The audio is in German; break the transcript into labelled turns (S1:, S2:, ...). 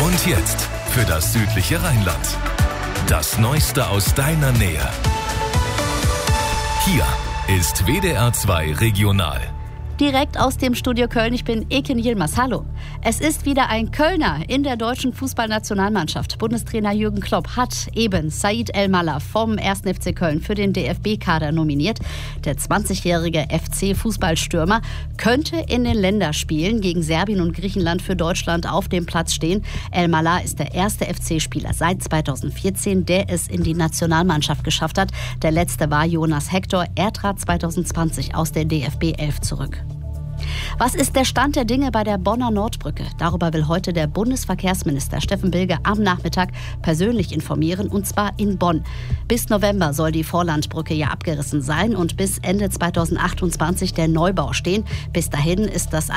S1: Und jetzt für das südliche Rheinland. Das Neueste aus deiner Nähe. Hier ist WDR 2 Regional.
S2: Direkt aus dem Studio Köln, ich bin Ekin Yilmaz. Hallo. Es ist wieder ein Kölner in der deutschen Fußballnationalmannschaft. Bundestrainer Jürgen Klopp hat eben Said El-Mallah vom 1. FC Köln für den DFB-Kader nominiert. Der 20-jährige FC-Fußballstürmer könnte in den Länderspielen gegen Serbien und Griechenland für Deutschland auf dem Platz stehen. El-Mallah ist der erste FC-Spieler seit 2014, der es in die Nationalmannschaft geschafft hat. Der letzte war Jonas Hector. Er trat 2020 aus der DFB 11 zurück. Was ist der Stand der Dinge bei der Bonner Nordbrücke? Darüber will heute der Bundesverkehrsminister Steffen Bilge am Nachmittag persönlich informieren, und zwar in Bonn. Bis November soll die Vorlandbrücke ja abgerissen sein und bis Ende 2028 der Neubau stehen. Bis dahin ist das